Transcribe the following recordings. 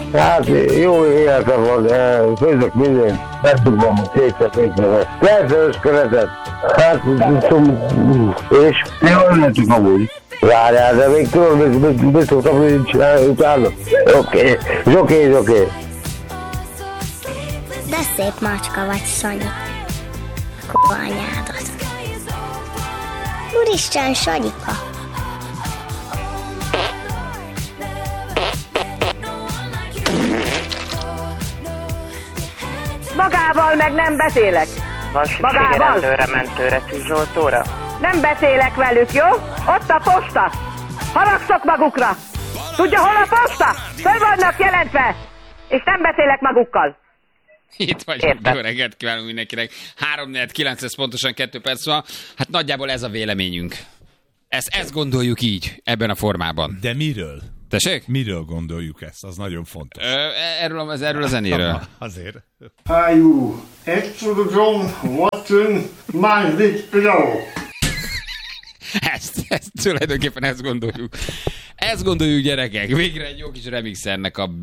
Hát jó élete van, főzök mindent, megdugom a kétszer, persze keretet, hát és jól lettük amúgy. Várjál, de még tudod, mit szoktam csinálni utána? Oké. De szép macska vagy, Sanyi. Kurva anyádat. Úristen, Sanyika. Magával meg nem beszélek. Van szüksége rendőre, mentőre, tűzoltóra? Nem beszélek velük, jó? Ott a posta. Haragszok magukra. Tudja, hol a posta? Föl vannak jelentve. És nem beszélek magukkal. Itt vagyunk, jó reggelt kívánunk mindenkinek. 3-4-9, ez pontosan 2 perc van. Hát nagyjából ez a véleményünk. Ezt gondoljuk így, ebben a formában. De miről? Tessék? Miről gondoljuk ezt? Az nagyon fontos. Erről a zenéről. Azért. Are you extra watching my video? Ezt tulajdonképpen ezt gondoljuk. Ezt gondoljuk, gyerekek. Végre egy jó kis remixernek a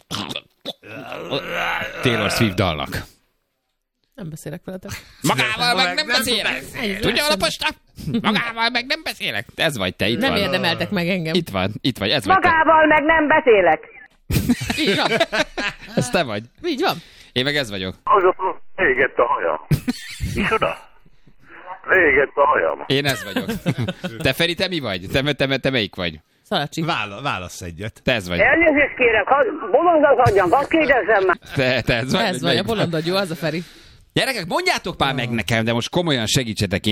Taylor Swift dalnak. Nem beszélek veletek. Magával meg nem beszélek. Tudja, hol a posta? Magával meg nem beszélek. Ez vagy te, itt nem van. Nem érdemeltek meg engem. Itt vagy, ez Magával meg nem beszélek. Így van. Ez te vagy. Így van. Én meg ez vagyok. Az égett a hajam. Micsoda? Égett a hajam. Én ez vagyok. Te Feri, te mi vagy? Te melyik vagy? Szalacsi. Válasz egyet. Te ez vagy. Elnézést kérek, bolond az agyam, azt kérdezzem már. Te ez vagy. Ez vagy, a bolondagyó, az a Feri. Gyerekek, mondjátok már meg nekem, de most komolyan segítsetek,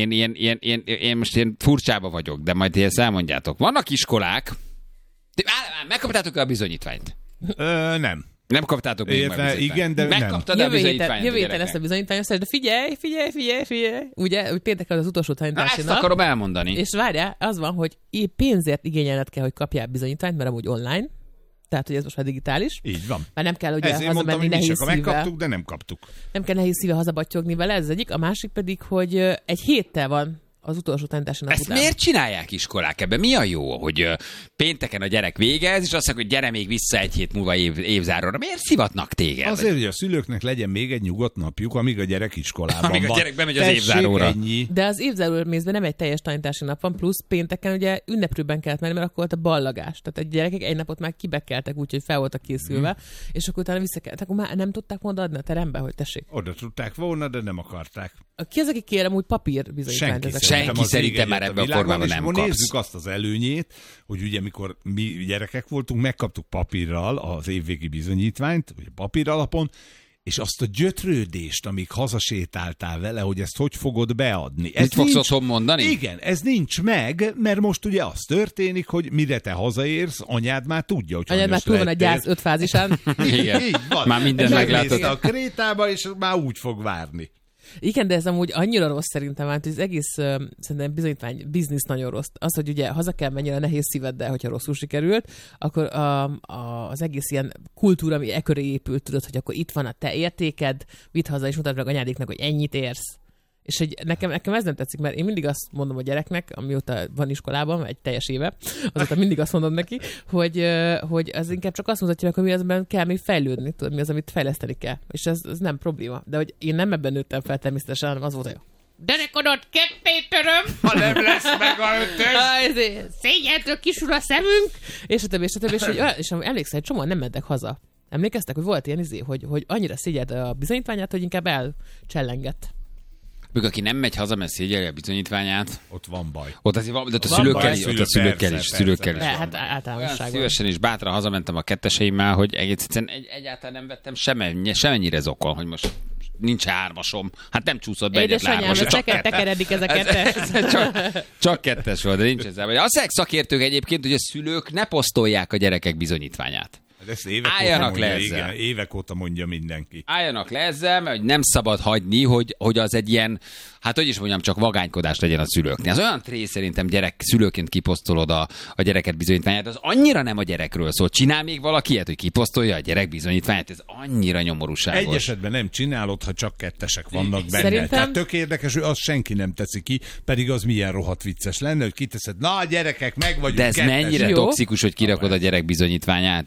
én most ilyen furcsába vagyok, de majd ezt elmondjátok. Vannak iskolák, megkaptátok-e a bizonyítványt? Nem. Nem kaptátok még meg a bizonyítványt. Igen, de megkaptad a bizonyítványt. Jövő héten ezt a bizonyítványt, de figyelj. Ugye, hogy pénteken az utolsó tanítási nap. Ezt akarom elmondani. És várjál, az van, hogy pénzért igényelned kell, hogy kapjál bizonyítványt, mert amúgy online. Tehát, hogy ez most már digitális. Így van. Mert nem kell ugye ezért hazamenni nehéz szívvel. Megkaptuk, de nem kaptuk. Nem kell nehéz szívvel hazabattyogni vele, ez egyik. A másik pedig, hogy egy héttel van az utolsó tanítási nap ezt után. miért csinálják iskolák ebben? Mi a jó, hogy pénteken a gyerek végez, és azt mondja, hogy gyere még vissza egy hét múlva évzáróra. Miért szivatnak téged? Azért, hogy a szülőknek legyen még egy nyugodt napjuk, amíg a gyerek iskolában amíg van. A gyerek bemegy az évzáróra. Ennyi. De az évzáró mézben nem egy teljes tanítási nap van, plusz pénteken ugye ünneprőben kellett menni, mert akkor volt a ballagás. Tehát a gyerekek egy napot már kibekeltek, úgyhogy fel voltak készülve, és akkor utána visszakeltek. Akkor már nem tudták volna adni a terembe, hogy tessék. Oda tudták volna, de nem akarták. Ki az, aki kérem úgy papír bizonyítványt? Senki szerintem már ebben a formában nem kapsz. Nézzük azt az előnyét, hogy ugye mikor mi gyerekek voltunk, megkaptuk papírral az évvégi bizonyítványt, ugye papír alapon, és azt a gyötrődést, amíg hazasétáltál vele, hogy ezt hogy fogod beadni. Mit fogsz otthon mondani? Igen, ez nincs meg, mert most ugye az történik, hogy mire te hazaérsz, anyád már tudja, hogy anyád már túl van a gyász 5 fázisán. Igen, így van. Már minden meglátod. a krétába, és már úgy fog várni. Igen, de ez amúgy annyira rossz szerintem, mert az egész szerintem bizonyítvány biznisz nagyon rossz. Az, hogy ugye haza kell menni a nehéz szíveddel, hogyha rosszul sikerült, akkor az egész ilyen kultúra, ami köré épült, tudod, hogy akkor itt van a te értéked, vidd haza és mutatd meg anyádéknak, hogy ennyit érsz. És hogy nekem ez nem tetszik, mert én mindig azt mondom a gyereknek, amióta van iskolában, egy teljes éve, azóta mindig azt mondom neki, hogy az inkább csak azt mutatja meg, hogy mi azben kell még fejlődni, tudod, mi az, amit fejleszteni kell. És ez nem probléma. De hogy én nem ebben nőttem fel természetesen, hanem az volt, hogy derekodott ketté töröm, ha nem lesz meg a ötös. Szégyentől kisul a szemünk, és a többi, és emlékszel, hogy csomóan nem mentek haza. Emlékeztek, hogy volt ilyen hogy annyira szégyelte a bizonyítványát, hogy inkább elcsellengett. Még aki nem megy haza, mert szégyelje a bizonyítványát. Ott van baj. Ott azért van, de ott a szülőkkel is. Hát általánosságban. Szívesen is bátran hazamentem a ketteseimmel, hogy egyszerűen egyáltalán nem vettem semennyire zokon, hogy most nincs hármasom. Hát nem csúszott be egyetlen hármas. Csak tekeredik ez a kettes. Csak kettes volt, de nincs ezzel. Azt mondják szakértők egyébként, hogy a szülők ne posztolják a gyerekek bizonyítványát. Ezt álljanak le ezzel. Igen, évek óta mondja mindenki. Álljanak le ezzel, mert nem szabad hagyni, hogy az egy ilyen, hát hogy is mondjam, csak vagánykodás legyen a szülőknél. Az olyan tré szerintem szülőként kiposztolod a gyereket bizonyítványát, az annyira nem a gyerekről szól. Csinál még valaki ilyet, hogy kiposztolja a gyerek bizonyítványát? Ez annyira nyomorúságos. Egy esetben nem csinálod, ha csak kettesek vannak benne. Szerintem... Tehát tök érdekes, hogy azt senki nem teszi ki, pedig az milyen rohadt vicces lenne, hogy kiteszed, na gyerekek, meg vagyunk. De ez kettesek. mennyire toxikus, hogy kirakod a gyerek bizonyítványát? Ez mennyire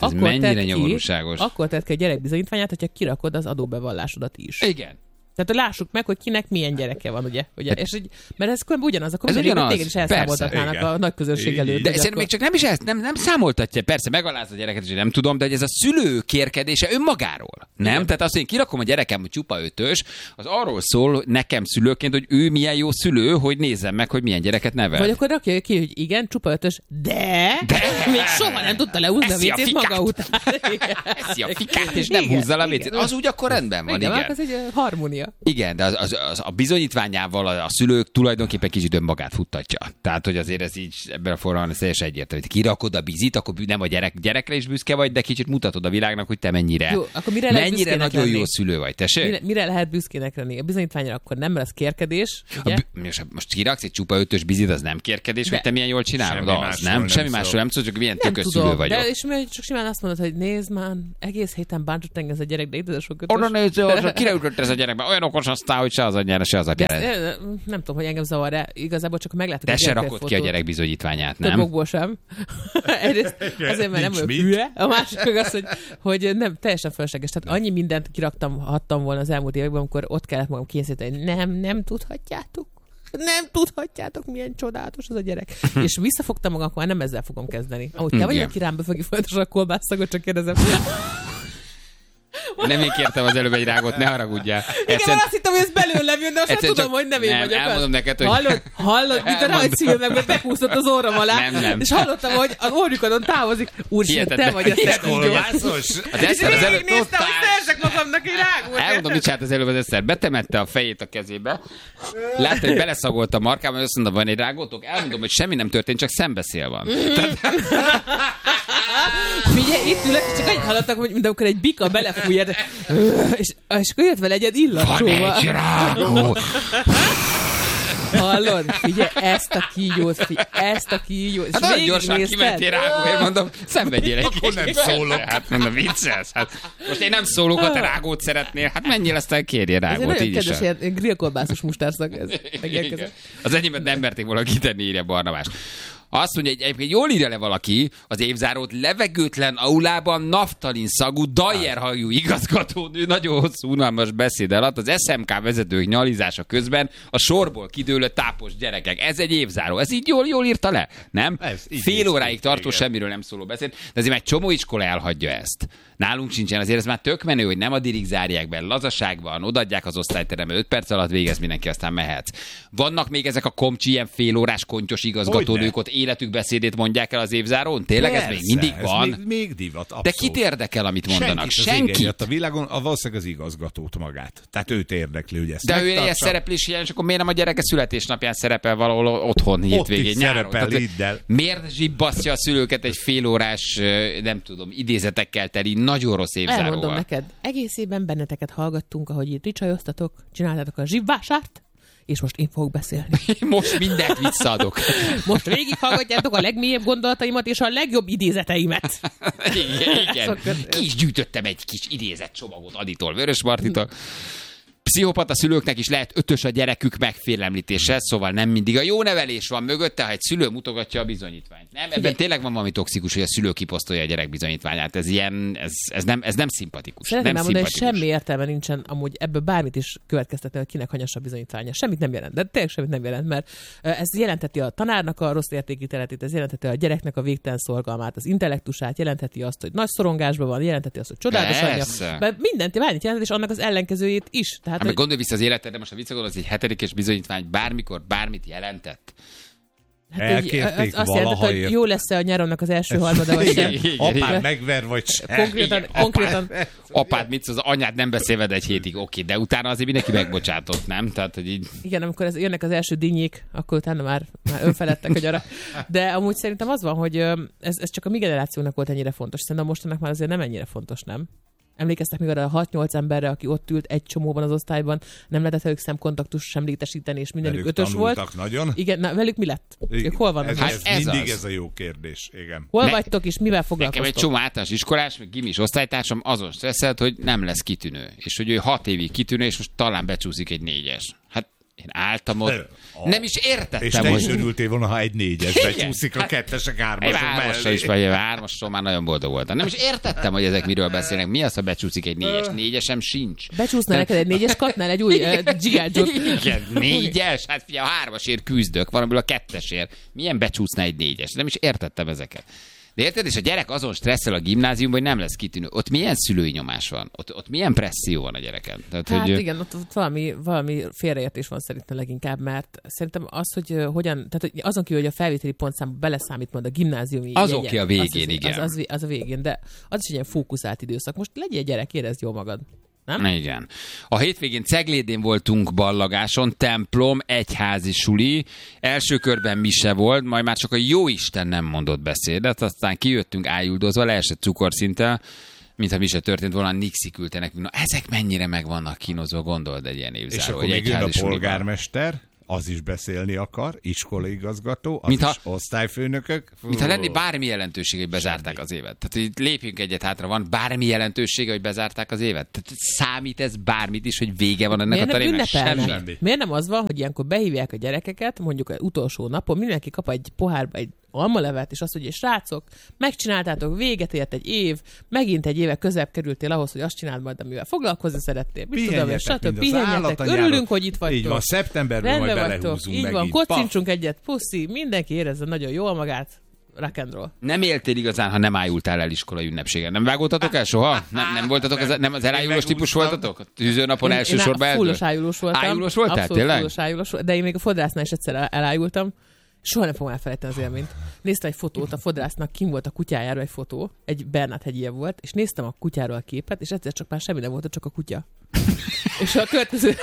nyomorúságos. Akkor tett ki a gyerekbizonyítványát, hogyha kirakod az adóbevallásodat is. Igen. Tehát lássuk meg, hogy kinek milyen gyereke van, ugye? És így, mert ez ugyanaz, akkor téged is elszámoltatnának a nagy közönség előtt. De szerintem még csak nem is ezt, nem számoltatja, persze megaláz a gyereket, és nem tudom, de hogy ez a szülő kérkedése önmagáról. Nem? Igen. Tehát azt, hogy én kirakom a gyerekem, hogy csupa ötös, az arról szól nekem szülőként, hogy ő milyen jó szülő, hogy nézzem meg, hogy milyen gyereket nevel. Vagy akkor rakja ki, hogy igen, csupa ötös, de még soha nem tudta leúzni a vécét maga után. Eszi a fikát, és nem húzza a vécét. Az úgy akkor rendben van, igen. Ez egy harmónia. Igen, de a bizonyítványával a szülők tulajdonképpen kicsit önmagát futtatja. Tehát, hogy azért ez így ebben a formában ez teljesen egyértelmű. Ha kirakod a bizit, akkor nem a gyerekre is büszke vagy, de kicsit mutatod a világnak, hogy te mennyire nagyon jó szülő vagy. Tessék? Mire lehet büszkének lenni? A bizonyítványra akkor nem lesz kérkedés. Most kiraksz egy csupa ötös bizit, az nem kérkedés, hogy te milyen jól csinálod? Semmi másról nem szól, csak milyen tökös szülő vagyok. De és csak simán azt mondod, hogy nézd már, egész héten bántott engem ez a gyerek, de itt ez a sok ötös. Oda nézd, kire ütött ez a gyerekbe? Olyan okos aztán, hogy se az anyjára, se az apjára. Nem tudom, hogy engem zavar, de igazából csak meglátok. De se rakod ki a gyerek bizonyítványát, nem? Több okból sem. Egyrészt azért, mert nem vagyok hülye. A másik meg az, hogy nem, teljesen fölösleges. Tehát annyi mindent kiraktam volna az elmúlt években, amikor ott kellett magam kényszeríteni, nem tudhatjátok. Nem tudhatjátok, milyen csodálatos az a gyerek. És visszafogtam magam, akkor nem ezzel fogom kezdeni. Ahogy te vagy, aki rám befögi folyamatosan a kolbászagot, csak kérdezem. Nem én kértem az előbb egy rágót, ne haragudjál. Igen, azt hittem, hogy ez belőlem jön, de azt nem tudom, hogy nem én vagyok. Elmondom neked, hogy... Hallod, mint a rajzfilmekben bekúszott az orrom alá, nem. És hallottam, hogy az orrukadon távozik. Úristen, te vagy a kolbászos. És végig néztem, hogy szerzek magamnak egy rágót. Elmondom, mit csinált az előbb az Eszter. Betemette a fejét a kezébe. Látta, hogy beleszagolt a markában, hogy azt mondta, van egy rágótok? Elmondom, hogy semmi nem történt, csak szembeszél van. Figyelj, itt ülök, csak annyit hallottak, hogy mint amikor egy bika belefújja, és akkor jött vele egy illatcsóval. Van egy rágó! Hallod? Figyelj, ezt a kígyót. Hát nagyon gyorsan kimentél rágóért, mondom, szenvedjél egy akkor nem szólok. Hát mondom, viccelsz. Hát most én nem szólok, ha te rágót szeretnél. Hát menjél, aztán kérjél rágót. Ez egy nagyon kedves ilyen grillkolbászos mustárszak. Az enyémet nem merték volna kitenni, írja Barnabás. Azt mondja, hogy egyébként jól írja le valaki az évzárót, levegőtlen aulában naftalin szagú, dajerhajú igazgatónő nagyon hosszú, unalmas beszéd alatt az SMK vezetők nyalizása közben a sorból kidőlő tápos gyerekek. Ez egy évzáró. Ez így jól írta le, nem? Fél óráig tartó, semmiről nem szóló beszéd, de azért már egy csomó iskola elhagyja ezt. Nálunk sincsen, azért ez már tök menő, hogy nem a dirig zárják be, lazaságban, odaadják az osztályterembe, 5 perc alatt végez mindenki, aztán mehetsz. Vannak még ezek a komcsi ilyen félórás kontyos igazgatónők, ott életük beszédét mondják el az évzárón? Tényleg persze, ez még mindig van? Ez még divat, abszolút. De kit érdekel, amit mondanak? Senkit. A világon valószínűleg az igazgatót magát. Tehát őt érdekli, hogy ezt de ő ilyen szereplés ilyen, és akkor miért nem a gyereke születésnapján szerepel valahol otthon hétvégén nyáron? Miért zsibbasztja a szülőket egy félórás, nem tudom, idézetekkel teli, nagyon rossz évzáróval? Elmondom neked, egész évben benneteket hallgattunk, ahogy itt ricsajoztatok, csináltátok a zsibvásárt, és most én fogok beszélni. Most mindent visszaadok. Most végighallgatjátok a legmélyebb gondolataimat és a legjobb idézeteimet. Igen. Ki is gyűjtöttem egy kis idézett csomagot Aditól, Vörös Martitól. Pszichopata szülőknek is lehet 5-ös a gyerekük megfélemlítése, szóval nem mindig a jó nevelés van mögötte, ha egy szülő mutogatja a bizonyítványt. Nem, ebben tényleg van valami toxikus, hogy a szülő kiposztolja a gyerek bizonyítványát. Ez ilyen, ez nem szimpatikus. Szeretném elmondani, hogy semmi értelme nincsen amúgy ebből bármit is következtetni, hogy kinek hanyassa a bizonyítványa. Semmit nem jelent, de tényleg semmit nem jelent, mert ez jelenteti a tanárnak a rossz értékítéletét, ez jelenteti a gyereknek a végtelen szorgalmát, az intellektusát, jelenteti azt, hogy nagy szorongásban van, jelenteti azt, hogy csodálatos anyja. Mindent jelent, és annak az ellenkezőjét is. Hát meg gondolj vissza az életedre, most a viccakon az egy 7-es bizonyítvány bármikor bármit jelentett. Hát elkérték azt jelenti, hogy jó lesz-e a nyaronnak az első harmada, vagy sem. Apád megver, vagy sem. Konkrétan. Apád mit, az anyád nem beszélved egy hétig, oké, de utána azért mindenki megbocsátott, nem? Tehát, hogy így... Igen, amikor jönnek az első dinnyék, akkor utána már önfeledtek a gyara. De amúgy szerintem az van, hogy ez csak a mi generációnak volt ennyire fontos. Szerintem mostanak már azért nem ennyire fontos, nem? Emlékeztek még arra a 6-8 emberre, aki ott ült egy csomóban az osztályban, nem lehetett velük szemkontaktust sem létesíteni, és mindenük 5-ös volt. Nagyon. Igen, na, velük mi lett? Ők hol vannak? Ez mindig az. Ez a jó kérdés, igen. Hol vagytok, és mivel foglalkoztok? Nekem egy csomó általános iskolás, meg gimis osztálytársam azon stresszelt, hogy nem lesz kitűnő. És hogy ő 6 évig kitűnő, és most talán becsúszik egy 4-es. Hát Én álltam ott. Nem is értettem, és te is örültél volna, ha egy 4-es becsúszik a 2-esek 3-asok mellé. Is vagy 3-asról már nagyon boldog voltam. Nem is értettem, hogy ezek miről beszélnek. Mi az, ha becsúszik egy 4-es? 4-esem sincs. Becsúszna neked egy 4-es katnál, egy új Gigágyot. Igen, 4-es? Hát figyelj, a 3-asért küzdök, valamiből a 2-esért. Milyen becsúszna egy 4-es? Nem is értettem ezeket. De érted, és a gyerek azon stresszel a gimnáziumban, hogy nem lesz kitűnő. Ott milyen szülői nyomás van? Ott milyen presszió van a gyereken? Tehát, hát hogy... igen, ott valami félreértés van szerintem leginkább, mert szerintem az, hogy hogyan, tehát hogy azon kívül, hogy a felvételi pontszámba beleszámít majd a gimnáziumi az jegyen, oké a végén, igen. Az a végén, de az is egy ilyen fókuszált időszak. Most legyél gyerek, érezd jól magad. Nem? Igen. A hétvégén Ceglédén voltunk ballagáson, templom, egyházi suli, első körben mise volt, majd már csak a jóisten nem mondott beszédet, aztán kijöttünk ájuldozva, leesett cukorszinttel, mintha mi se történt volna, Nixi küldte nekünk. Na, ezek mennyire meg vannak kínozva, gondold egy ilyen évzáró. És akkor még jön a polgármester, az is beszélni akar, iskolaigazgató, az is osztályfőnökök. Mintha lenni bármi jelentősége, hogy bezárták az évet. Tehát így lépjünk egyet hátra, van bármi jelentősége, hogy bezárták az évet? Tehát számít ez bármit is, hogy vége van ennek a tarévnek? Semmi. Miért nem az van, hogy ilyenkor behívják a gyerekeket, mondjuk az utolsó napon, mindenki kap egy pohárba egy almalevet, és azt, hogy srácok, megcsináltátok, véget ért egy év, megint egy éve közebb kerültél ahhoz, hogy azt csináld majd, amivel foglalkozni szerettél. Pihenjetek, örülünk, hogy itt vagytok. Így van, szeptemberben majd belehúzunk így van, kocincsunk egyet, puszi, mindenki érezze nagyon jól magát. Rock and roll. Nem éltél igazán, ha nem ájultál el iskolai ünnepségen. Nem vágoltatok el soha? Nem voltatok, nem az elájulós típus voltatok? A tűzőnapon elsősorban eldől? Fullos ájulós voltam. Ájulós voltál, abszolút tényleg? Fullos ájulós, de én még a fodrásznál is egyszer elájultam. Soha nem fogom elfelejteni az élményt. Néztem egy fotót, a fodrásznak kim volt a kutyájáról egy fotó, egy Bernát hegyie volt, és néztem a kutyáról a képet, és egyszer csak már semmi nem volt, csak a kutya. És a következő...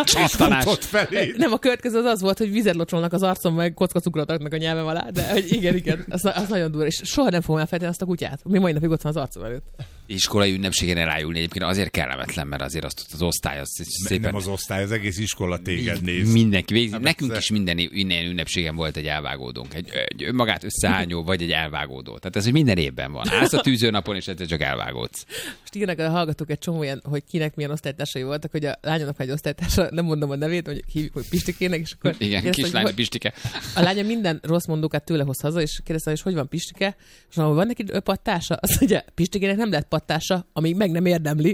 Nem, a következő az volt, hogy vizet locsolnak az arcom, meg kockacukrot raknak a nyelvem alá, de hogy igen, az nagyon durva, és soha nem fogom elfelejteni azt a kutyát. Mi mai napig ott van az arcom előtt. Iskolai ünnepségen elájulni egyébként azért kellemetlen, mert azért azt az osztály az szépen... Nem az osztály, az egész iskola téged néz. Mindenki végzi. Nekünk is minden ünnepségen volt egy elvágódónk. Egy önmagát összehányó, vagy egy elvágódó. Tehát ez, hogy minden évben van. Állsz a tűzőnapon, és egyszer csak elvágódsz. Most írnak a hallgatók egy csomó ilyen, hogy kinek milyen osztálytársai voltak, hogy a lányomnak egy osztálytársa, nem mondom a nevét, hogy hívjuk, hogy Pistikének, és akkor... Igen, kislány Pistike. A lánya minden rossz mondókat tőle hoz haza, és kérdezte, hogy van Pistike, és mondom, van neki pattársa? Azt mondja, Pistikének nem lehet pattársa, amíg meg nem érdemli.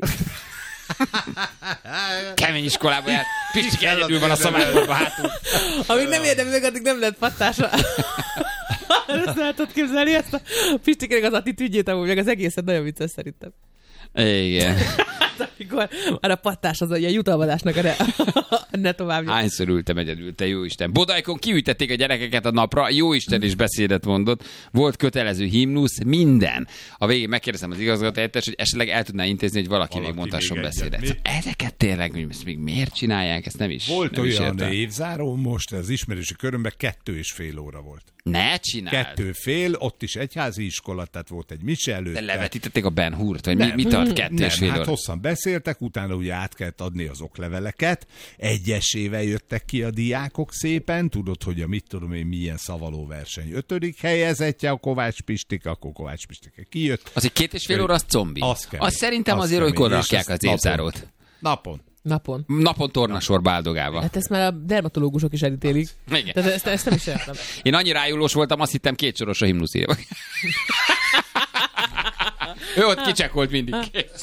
Kemény iskolában jár. Pistike egyedül van a szabályokban hátul. Amíg nem érdemli meg, addig nem lehet pattársa. Ezt el tudod képzelni, ezt a Pistikének az attitűdjét, amúgy meg az egészet nagyon vicces szerintem. Igen. Amikor már a pattás az ilyen jutalmazásnak ne tovább. Hányszor ültem egyedül, te jóisten. Bodajkon kiütették a gyerekeket a napra, jóisten is beszédet mondott, volt kötelező himnusz, minden. A végén megkérdeztem az igazgatóhelyettest, hogy esetleg el tudná intézni, hogy valaki még mondhasson beszédet. Ezeket tényleg, ezt még miért csinálják, ezt nem is. Volt nem olyan évzáró, most az ismerősi körömben 2,5 óra volt. Ne csináld. 2,5, ott is egyházi iskola, tehát volt egy mise előtt. De levetítették a Ben Hurt, vagy mi tart 2,5 óra? Hát hosszan beszéltek, utána ugye át kellett adni az okleveleket, egyesével jöttek ki a diákok szépen, tudod, hogy a mit tudom én milyen szavalóverseny 5. helyezettje a Kovács Pistike, akkor Kovács Pistike kijött. Az egy 2,5 óra, az zombi. Az szerintem azért, hogy rakják az évzárót. Napon tornasorba áldogálva. Hát ezt már a dermatológusok is elítélik. Igen. Tehát ezt nem is értem. Én annyira ájulós voltam, azt hittem 2 soros a himnusz írva. Ő ott kicsekolt mindig.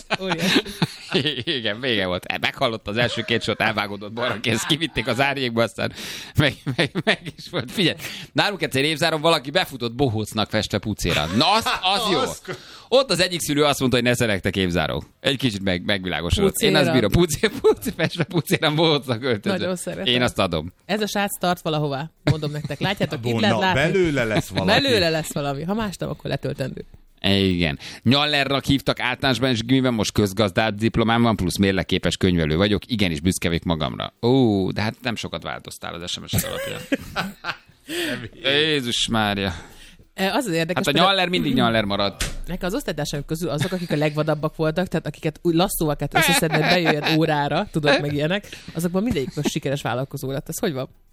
Igen, vége volt. Meghallotta az első 2 sort, elvágódott balra kész, kivitték az árnyékba, aztán meg is volt. Figyelj, nálunk egyszer évzáron valaki befutott bohócnak festve pucéra. Na, az jó. Ott az egyik szülő azt mondta, hogy ne szeretek évzárók. Egy kicsit megvilágosodott. Én azt bírom, festve pucéra bohócnak öltöző. Nagyon szeretem. Én azt adom. Ez a srác tart valahová, mondom nektek. Látjátok, itt lehet látni. Belőle lesz valami. Belőle lesz valami. Ha más nem, akkor letöltendő. Igen. Nyallernak hívtak általánosban, és gimiben most közgazdát diplomám van, plusz mérlegképes könyvelő vagyok. Igenis büszke vagyok magamra. Ó, de hát nem sokat változtál az SMS-ek alapján. Jézus Mária. Az az érdekes. Hát a Nyaller mindig Nyaller maradt. Nekem az osztálytársaim közül azok, akik a legvadabbak voltak, tehát akiket úgy lasszóval kellett összeszedni, hogy bejöjjön órára, tudod meg ilyenek, azokban mindegyik most sikeres vállalkozó lett. Ez hogy van?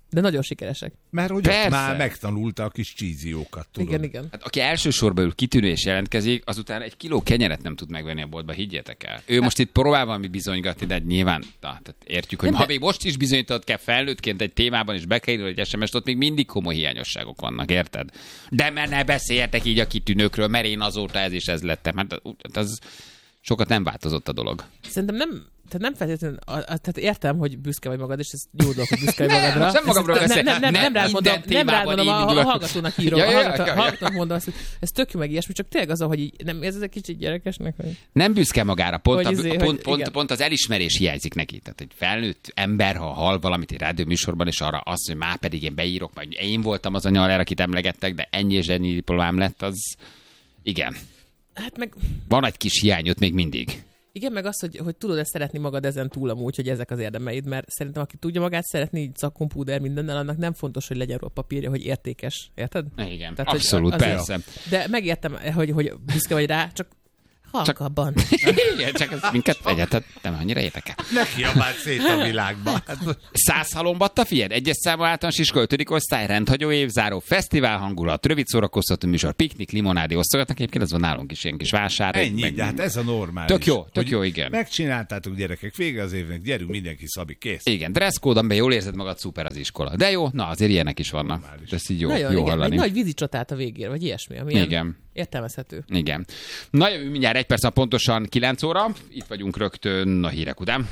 De nagyon sikeresek. Mert hogy ott már megtanulta a kis csíziókat, tudod. Igen. Hát, aki elsősorban ül kitűnő és jelentkezik, azután egy kiló kenyeret nem tud megvenni a boltba, higgyétek el. Ő most itt próbál valami bizonygatni, de nyilván tehát értjük, hogy ha még most is bizonyított kell felnőttként egy témában is bekerül egy SMS-t, ott még mindig komoly hiányosságok vannak, érted? De mert ne beszéljetek így a kitűnőkről, mert én azóta ez és ez lettem. Hát az sokat nem változott a dolog. Szerintem nem feltétlenül, tehát értem, hogy büszke vagy magad, és ez jó dolog, hogy büszke vagy magadra. Nem magamról beszél. Nem rád mondom, a hallgatónak írom. Hallgatónak mondom, hogy ez tök jó meg ilyesmi, csak tényleg az, hogy nem érzed egy kicsit gyerekesnek? Hogy... Nem büszke magára, pont az elismerés hiányzik neki. Tehát egy felnőtt ember, ha hall valamit egy rádióműsorban, és arra azt, hogy már pedig én beírok, majd én voltam az a nyal, akit emlegettek, de ennyi és ennyi diplomám lett, az igen. Hát meg... Van egy kis hiány ott még mindig. Igen, meg az, hogy tudod ezt szeretni magad ezen túl amúgy, hogy ezek az érdemeid, mert szerintem aki tudja magát szeretni, így szakkompúder mindennel, annak nem fontos, hogy legyen róla papírja, hogy értékes. Érted? Igen, tehát, abszolút, persze. De megértem, hogy büszke vagy rá, csak halkabban. Igen, csak ez minket egyáltalán nem annyira érdekel. Ne kiabáld szét a világban. 100 halombatta, figyelj, egyes számú általános iskola 5. osztály, rendhagyó évzáró, fesztivál hangulat, rövid szórakoztató műsor, piknik, limonádi osztogatnak, egyébként ez van nálunk is ilyen kis vásár. Ennyi, de hát ez a normális. Tök jó, igen. Megcsináltátok gyerekek, vége az évnek, gyerünk mindenki Szabi, kész. Igen, dresszkód, amiben jól érzed magad, szuper az iskola. De jó, na azért ilyenek is vannak. Ez így jó hallani. Egy nagy vízicsatát a végére, vagy ilyesmi, ami igen. Értelmezhető. Igen. Na jövő mindjárt 1 perc, pontosan 9 óra. Itt vagyunk rögtön a hírek után.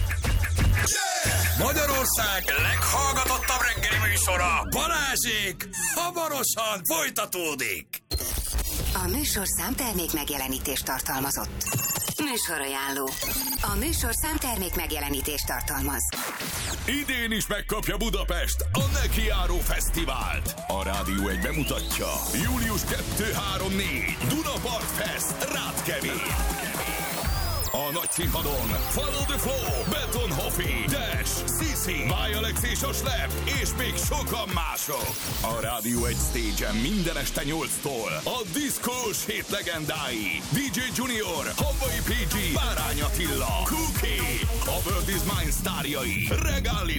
Magyarország leghallgatottabb reggeli műsora, Balázsék, hamarosan folytatódik. A műsor számtermék megjelenítést tartalmazott. Műsorajánló. A műsor számtermék megjelenítést tartalmaz. Idén is megkapja Budapest a Nekiáró Fesztivált. A Rádió 1 bemutatja. Július 2-3-4 Dunapart Fest, Rátkemény. A nagy színpadon Follow the Flow, Betonhoffi, Dash, Sisi, Májalex és a Slep, és még sokan mások. A Rádió 1 stage-en minden este 8-tól a diszkós hét legendái DJ Junior, Havai PG, Bárány Attila, Cookie, a World is Mine sztárjai, Regáli